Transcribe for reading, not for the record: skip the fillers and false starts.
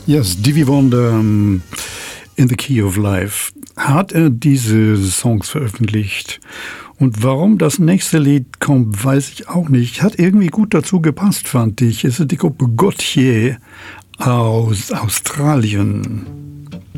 Ja, Stevie Wonder, In the Key of Life. Hat er diese Songs veröffentlicht? Und warum das nächste Lied kommt, weiß ich auch nicht. Hat irgendwie gut dazu gepasst, fand ich. Es ist die Gruppe Gotye aus Australien.